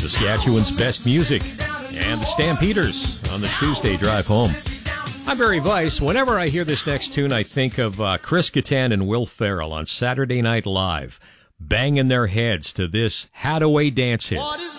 Saskatchewan's best music, and the Stampeders on the Tuesday drive home. I'm Barry Weiss. Whenever I hear this next tune, I think of Chris Kattan and Will Ferrell on Saturday Night Live, banging their heads to this Hadaway dance hit.